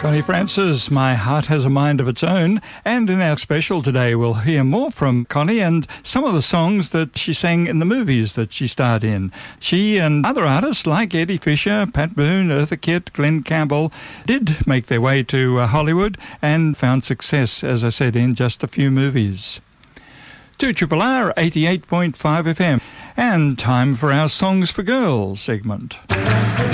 Connie Francis, My Heart Has a Mind of Its Own. And in our special today, we'll hear more from Connie and some of the songs that she sang in the movies that she starred in. She and other artists like Eddie Fisher, Pat Boone, Eartha Kitt, Glenn Campbell did make their way to Hollywood and found success, as I said, in just a few movies. 2RRR 88.5 FM. And time for our Songs for Girls segment.